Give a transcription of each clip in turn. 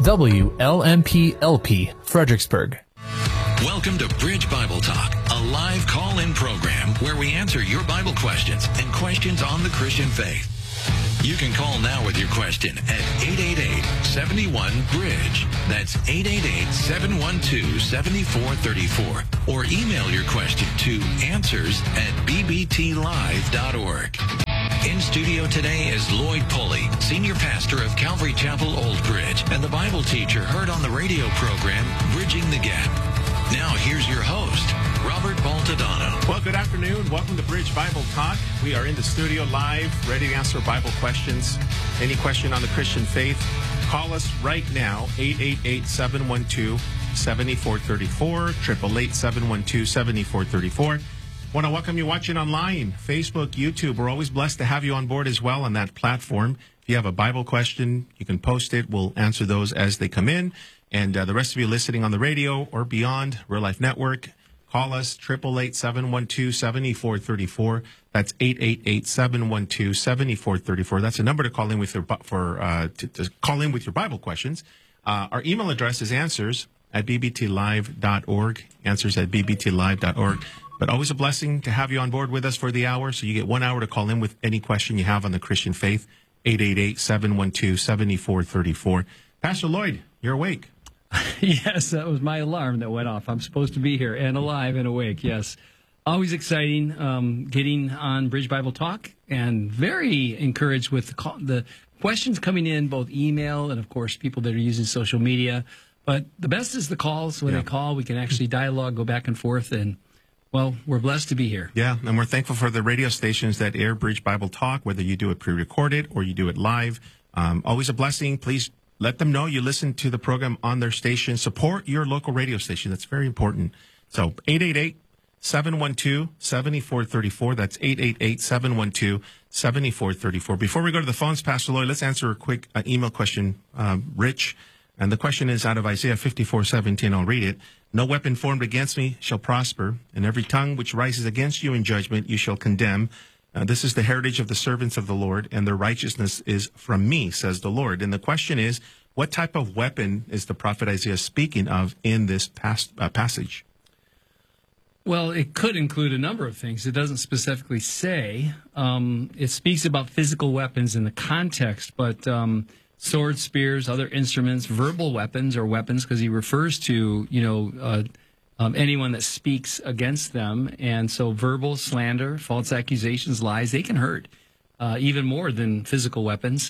WLMP-LP, Fredericksburg. Welcome to Bridge Bible Talk, a live call-in program where we answer your Bible questions and questions on the Christian faith. You can call now with your question at 888-71-BRIDGE. That's 888-712-7434. Or email your question to answers@bbtlive.org. In studio today is Lloyd Pulley, Senior Pastor of Calvary Chapel, Old Bridge, and the Bible teacher heard on the radio program, Bridging the Gap. Now, here's your host, Robert Baltadano. Well, good afternoon. Welcome to Bridge Bible Talk. We are in the studio live, ready to answer Bible questions. Any question on the Christian faith, call us right now, 888-712-7434, 888-712-7434. Want to welcome you watching online, Facebook, YouTube. We're always blessed to have you on board as well on that platform. If you have a Bible question, you can post it. We'll answer those as they come in. And the rest of you listening on the radio or beyond, Real Life Network, call us, 888-712-7434. That's 888-712-7434. That's a number to call in with your to call in with your Bible questions. Our email address is answers@bbtlive.org, answers@bbtlive.org. But always a blessing to have you on board with us for the hour. So you get 1 hour to call in with any question you have on the Christian faith, 888-712-7434. Pastor Lloyd, you're awake. Yes, that was my alarm that went off. I'm supposed to be here and alive and awake, yes. Always exciting getting on Bridge Bible Talk, and very encouraged with the questions coming in, both email and, of course, people that are using social media. But the best is the calls. When they call, we can actually dialogue, go back and forth, and well, we're blessed to be here. Yeah, and we're thankful for the radio stations that air Bridge Bible Talk, whether you do it pre-recorded or you do it live. Always a blessing. Please let them know you listen to the program on their station. Support your local radio station. That's very important. So 888-712-7434. That's 888-712-7434. Before we go to the phones, Pastor Lloyd, let's answer a quick email question. Rich, and the question is out of Isaiah 54:17. I'll read it. No weapon formed against me shall prosper, and every tongue which rises against you in judgment you shall condemn. This is the heritage of the servants of the Lord, and their righteousness is from me, says the Lord. And the question is, what type of weapon is the prophet Isaiah speaking of in this passage? Well, it could include a number of things. It doesn't specifically say. It speaks about physical weapons in the context, but swords, spears, other instruments, verbal weapons or weapons, because he refers to, anyone that speaks against them. And so verbal slander, false accusations, lies, they can hurt even more than physical weapons,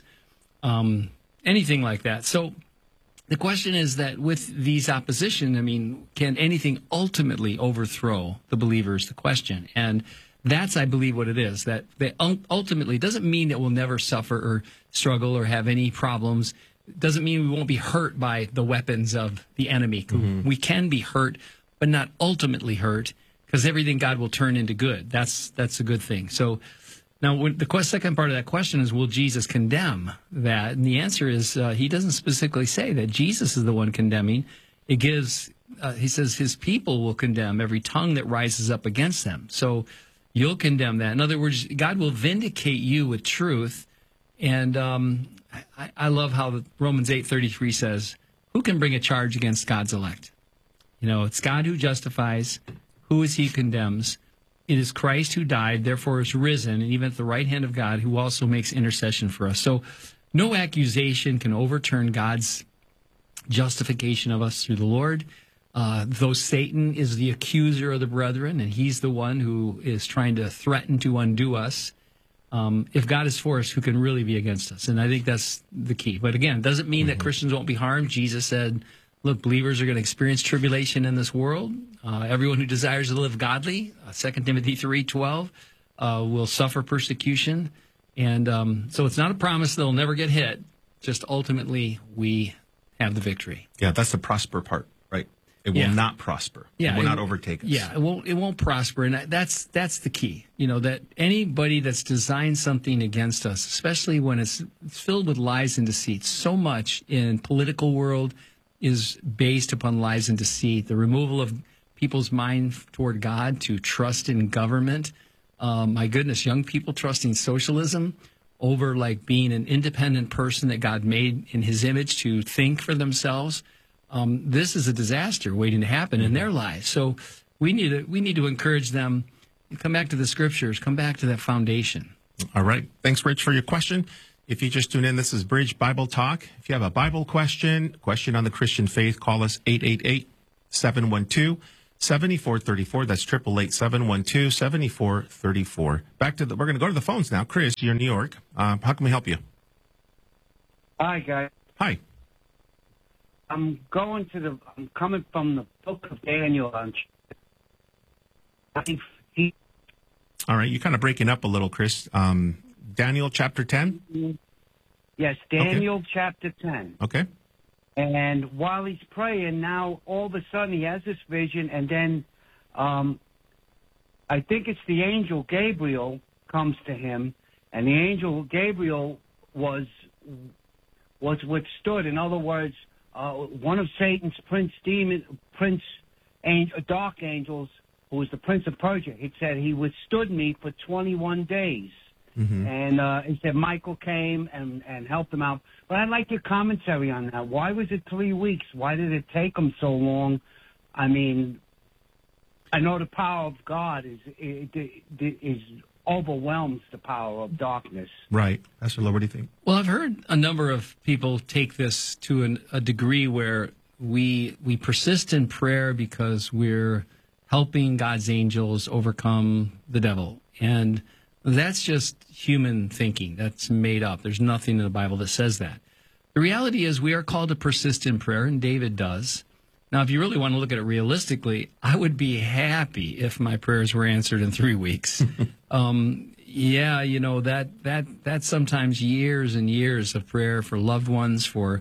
anything like that. So the question is that with these opposition, can anything ultimately overthrow the believers? The question. And that's, I believe, what it is, that they ultimately doesn't mean that we'll never suffer or struggle or have any problems. It doesn't mean we won't be hurt by the weapons of the enemy. Mm-hmm. We can be hurt, but not ultimately hurt, because everything God will turn into good. That's a good thing. So now the second part of that question is, will Jesus condemn that? And the answer is he doesn't specifically say that Jesus is the one condemning. It gives, he says his people will condemn every tongue that rises up against them. So you'll condemn that. In other words, God will vindicate you with truth. And I love how Romans 8:33 says, who can bring a charge against God's elect? It's God who justifies. Who is he who condemns? It is Christ who died, therefore is risen, and even at the right hand of God, who also makes intercession for us. So no accusation can overturn God's justification of us through the Lord. Though Satan is the accuser of the brethren, and he's the one who is trying to threaten to undo us, if God is for us, who can really be against us? And I think that's the key. But again, it doesn't mean that Christians won't be harmed. Jesus said, look, believers are going to experience tribulation in this world. Everyone who desires to live godly, 2 Timothy 3:12, will suffer persecution. And so it's not a promise they'll never get hit. Just ultimately, we have the victory. Yeah, that's the prosper part, right? It will not prosper. Yeah, it will not overtake us. Yeah, it won't prosper, and that's the key. That anybody that's designed something against us, especially when it's filled with lies and deceit, so much in political world is based upon lies and deceit. The removal of people's mind toward God to trust in government. My goodness, young people trusting socialism. over like being an independent person that God made in his image to think for themselves, this is a disaster waiting to happen in their lives. So we need to encourage them. Come back to the scriptures. Come back to that foundation. All right. Thanks, Rich, for your question. If you just tune in, this is Bridge Bible Talk. If you have a Bible question on the Christian faith, call us 888-712-7434. That's 888-712-7434. We're going to go to the phones now. Chris, you're in New York. How can we help you? Hi, guys. Hi. I'm coming from the book of Daniel. All right. You're kind of breaking up a little, Chris. Daniel chapter 10? Yes, Daniel chapter 10. Okay. And while he's praying, now all of a sudden he has this vision, and then I think it's the angel Gabriel comes to him, and the angel Gabriel was withstood. In other words, one of Satan's dark angels, who was the prince of Persia, it said he withstood me for 21 days. Mm-hmm. And he said Michael came and helped him out. But I'd like your commentary on that. Why was it 3 weeks? Why did it take him so long? I mean, I know the power of God is overwhelms the power of darkness. Right. Pastor Lowe, what do you think? Well, I've heard a number of people take this to a degree where we persist in prayer because we're helping God's angels overcome the devil. And that's just human thinking. That's made up. There's nothing in the Bible that says that. The reality is we are called to persist in prayer, and David does. Now, if you really want to look at it realistically, I would be happy if my prayers were answered in 3 weeks. Yeah, you know, that's sometimes years and years of prayer for loved ones, for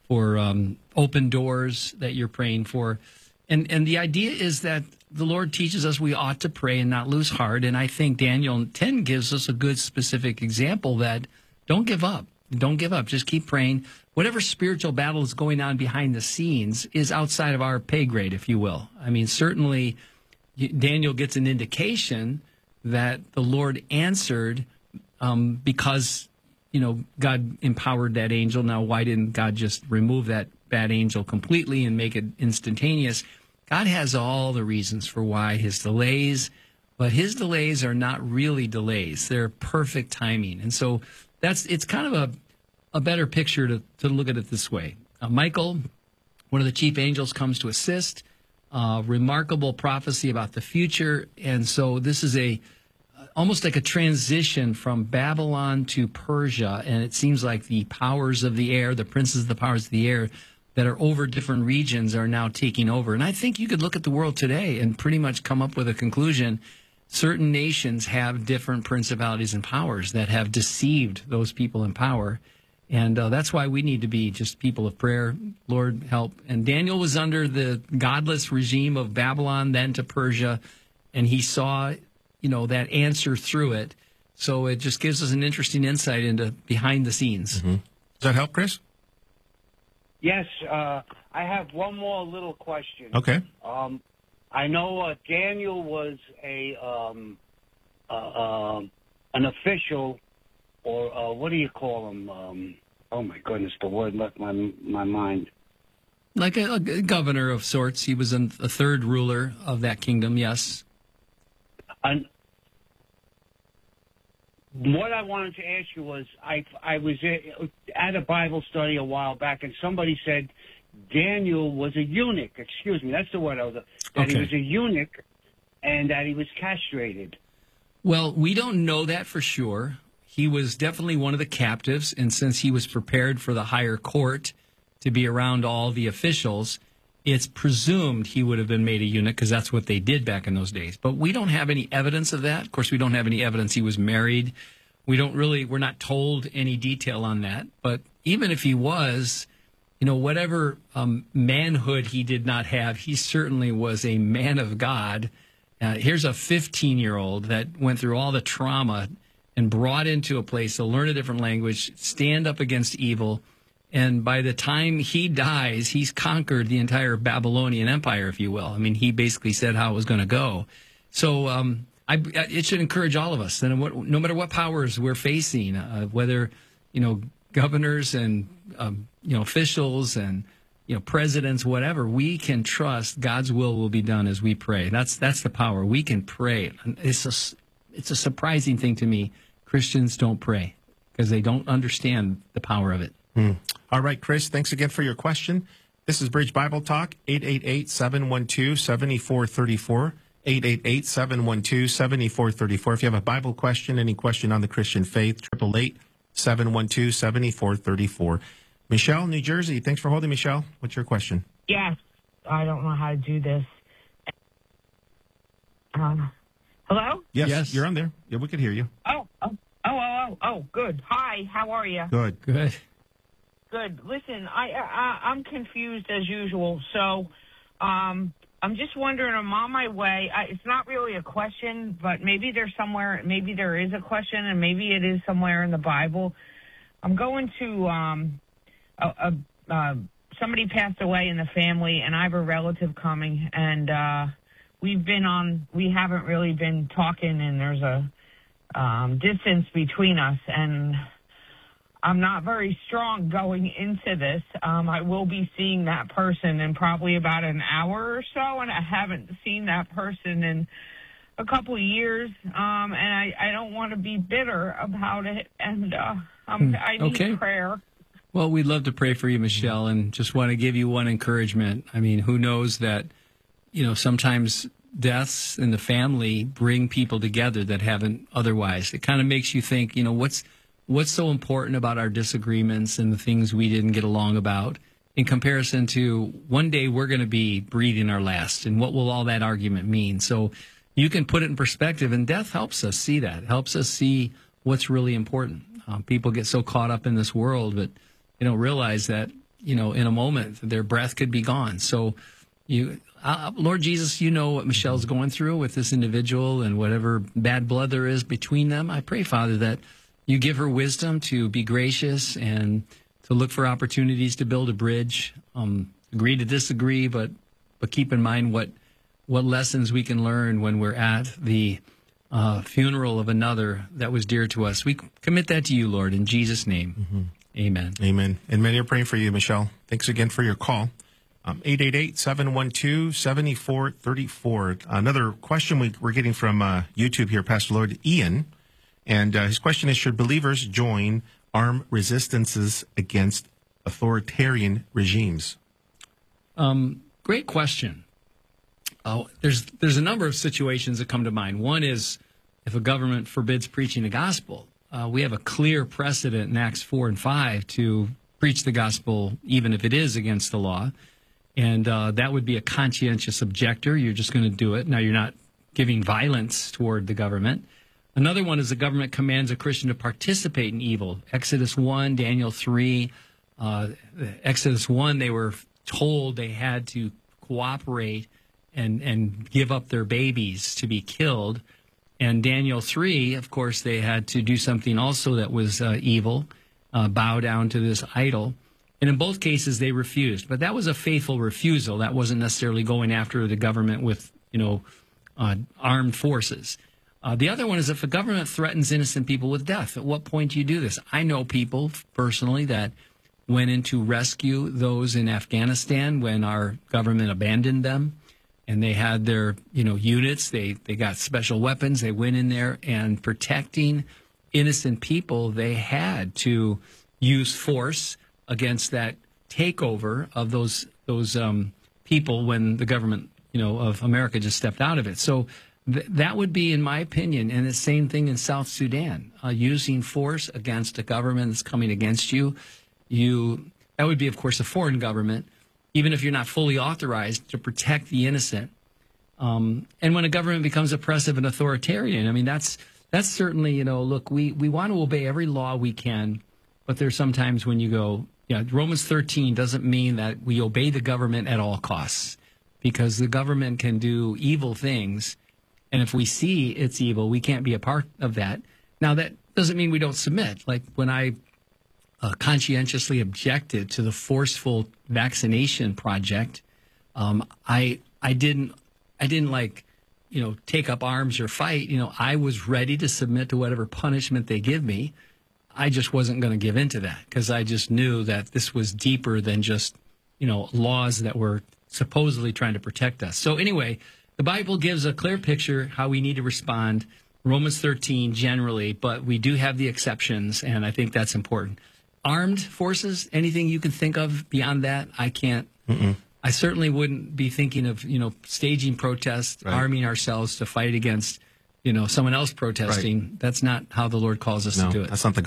open doors that you're praying for. And the idea is that the Lord teaches us we ought to pray and not lose heart. And I think Daniel 10 gives us a good specific example that don't give up. Don't give up. Just keep praying. Whatever spiritual battle is going on behind the scenes is outside of our pay grade, if you will. I mean, certainly Daniel gets an indication that the Lord answered because, you know, God empowered that angel. Now, why didn't God just remove that bad angel completely and make it instantaneous? God has all the reasons for why his delays, but his delays are not really delays. They're perfect timing. And so it's kind of a better picture to look at it this way. Michael, one of the chief angels, comes to assist. Remarkable prophecy about the future. And so this is almost like a transition from Babylon to Persia. And it seems like the powers of the air, the princes of the powers of the air, that are over different regions are now taking over. And I think you could look at the world today and pretty much come up with a conclusion. Certain nations have different principalities and powers that have deceived those people in power. And that's why we need to be just people of prayer. Lord, help. And Daniel was under the godless regime of Babylon, then to Persia, and he saw, you know, that answer through it. So it just gives us an interesting insight into behind the scenes. Mm-hmm. Does that help, Chris? Yes, I have one more little question. Okay. I know Daniel was an official, or what do you call him? Oh my goodness, the word left my mind. Like a governor of sorts. He was a third ruler of that kingdom. Yes. What I wanted to ask you was, I was at a Bible study a while back, and somebody said Daniel was a eunuch. Excuse me, that's the word I was. That he was a eunuch, and that he was castrated. Well, we don't know that for sure. He was definitely one of the captives, and since he was prepared for the higher court to be around all the officials, it's presumed he would have been made a eunuch because that's what they did back in those days. But we don't have any evidence of that. Of course, we don't have any evidence he was married. We're not told any detail on that. But even if he was, you know, whatever manhood he did not have, he certainly was a man of God. Here's a 15-year-old that went through all the trauma and brought into a place to learn a different language, stand up against evil. And by the time he dies, he's conquered the entire Babylonian Empire, if you will. I mean, he basically said how it was going to go. So it should encourage all of us. And no matter what powers we're facing, whether governors and officials and presidents, whatever, we can trust God's will be done as we pray. That's the power. We can pray. It's a surprising thing to me. Christians don't pray because they don't understand the power of it. All right, Chris, thanks again for your question. This is Bridge Bible Talk, 888-712-7434, 888-712-7434. If you have a Bible question, any question on the Christian faith, 888-712-7434. Michelle, New Jersey, thanks for holding, Michelle. What's your question? Yes, I don't know how to do this. Hello? Yes, you're on there. Yeah, we could hear you. Oh, good. Hi, how are you? Good. Good. Listen, I'm confused as usual. So, I'm just wondering. I'm on my way. It's not really a question, but maybe there is a question, and maybe it is somewhere in the Bible. I'm going to somebody passed away in the family, and I have a relative coming, and we haven't really been talking, and there's a distance between us, and I'm not very strong going into this. I will be seeing that person in probably about an hour or so, and I haven't seen that person in a couple of years, and I don't want to be bitter about it, and I need prayer. Well, we'd love to pray for you, Michelle, and just want to give you one encouragement. I mean, who knows that, sometimes deaths in the family bring people together that haven't otherwise. It kind of makes you think, what's so important about our disagreements and the things we didn't get along about in comparison to one day we're going to be breathing our last, and what will all that argument mean? So you can put it in perspective, and death helps us see that, helps us see what's really important. People get so caught up in this world, but they don't realize that, in a moment, their breath could be gone. So Lord Jesus, you know what Michelle's going through with this individual and whatever bad blood there is between them. I pray, Father, that you give her wisdom to be gracious and to look for opportunities to build a bridge. Agree to disagree, but keep in mind what lessons we can learn when we're at the funeral of another that was dear to us. We commit that to you, Lord, in Jesus' name. Amen. Amen. And many are praying for you, Michelle. Thanks again for your call. 888-712-7434. Another question we're getting from YouTube here, Pastor Lloyd, Ian. And his question is, should believers join armed resistances against authoritarian regimes? Great question. There's a number of situations that come to mind. One is if a government forbids preaching the gospel. We have a clear precedent in Acts 4 and 5 to preach the gospel even if it is against the law. And that would be a conscientious objector. You're just going to do it. Now, you're not giving violence toward the government. Another one is the government commands a Christian to participate in evil. Exodus 1, Daniel 3. Exodus 1, they were told they had to cooperate and give up their babies to be killed. And Daniel 3, of course, they had to do something also that was evil, bow down to this idol. And in both cases, they refused. But that was a faithful refusal. That wasn't necessarily going after the government with, armed forces. The other one is if a government threatens innocent people with death. At what point do you do this? I know people personally that went in to rescue those in Afghanistan when our government abandoned them. And they had their, units. They got special weapons. They went in there, and protecting innocent people, they had to use force against that takeover of those people when the government, of America just stepped out of it. So that would be, in my opinion, and the same thing in South Sudan, using force against a government that's coming against you. That would be, of course, a foreign government, even if you're not fully authorized to protect the innocent. And when a government becomes oppressive and authoritarian, I mean, that's certainly, look, we want to obey every law we can, but there's sometimes when you go, Romans 13 doesn't mean that we obey the government at all costs, because the government can do evil things. And if we see it's evil, we can't be a part of that. Now, that doesn't mean we don't submit. Like when I conscientiously objected to the forceful vaccination project, I didn't like take up arms or fight. I was ready to submit to whatever punishment they give me. I just wasn't going to give in to that because I just knew that this was deeper than just, laws that were supposedly trying to protect us. So anyway, the Bible gives a clear picture how we need to respond. Romans 13 generally, but we do have the exceptions, and I think that's important. Armed forces, anything you can think of beyond that, I can't. I certainly wouldn't be thinking of, staging protests, arming ourselves to fight against, someone else protesting. That's not how the Lord calls us to do it. That's not the